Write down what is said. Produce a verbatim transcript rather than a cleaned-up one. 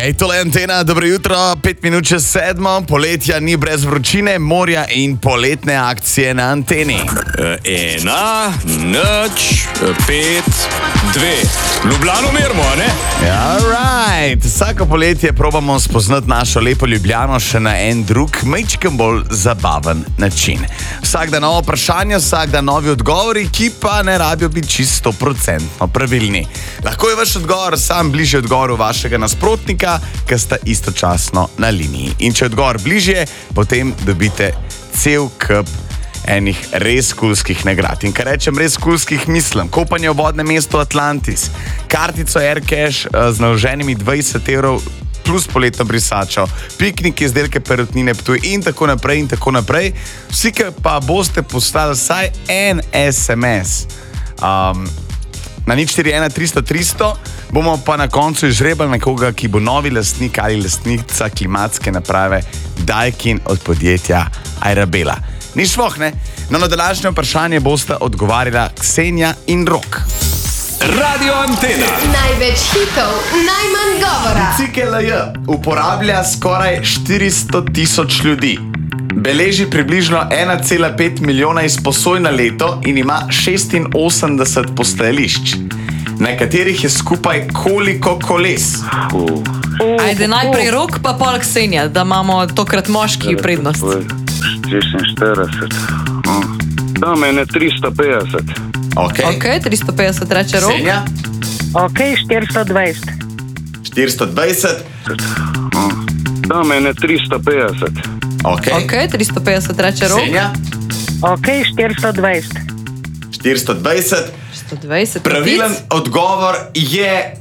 Ej, tole je Antena, dobro jutro, pet minut čez sedmo, poletja ni brez vročine, morja in poletne akcije na Anteni. Ena, nič, pet, dve. Ljubljano merimo, a ne? Ja, right. Vsako poletje probamo spoznati našo lepo Ljubljano še na en drug, majčken bolj zabaven način. Vsak dan novo vprašanje, vsak dan novi odgovori, ki pa ne rabijo biti čisto sto procentno pravilni. Lahko je vaš odgovor sam bližje odgovoru vašega nasprotnika, ki sta istočasno na liniji. In če je odgovor bližje, potem dobite cel kup enih res kulskih nagrad. In kar rečem res kulskih, mislim, kopanje v vodnem mestu Atlantis, kartico Aircash z naloženimi dvajset evrov plus poletno brisačo, piknik izdelke Perutnine Ptuj in tako naprej in tako naprej. Vsi, ki pa boste poslali vsaj en es em es um, na nič štiri ena tristo tristo, bomo pa na koncu izžrebali nekoga, ki bo novi lastnik ali lastnica klimatske naprave Daikin od podjetja Arabela. Ni švoh, ne? No, na današnje vprašanje boste odgovarjala Ksenija in Rok. Radio Antena. Največ hitov, najmanj govora. Bicikel L J uporablja skoraj štiristo tisoč ljudi. Beleži približno ena cela pet milijona izposoj na leto in ima šestinosemdeset postajališč, na katerih je skupaj koliko koles. Ajde, najprej Rok, pa pol Ksenija, da imamo tokrat moški prednost. šestinštirideset. Tam je ne tristo petdeset. Ok, Ok, tristo petdeset reče Rok. Ksenija, Ok, štiristo dvajset. štiristo dvajset. Tam je ne tristo petdeset. Ok, Ok, tristo petdeset reče Rok. Ksenija, Ok, štiristo dvajset. štiristo dvajset. sto dvajset. Pravilen odgovor je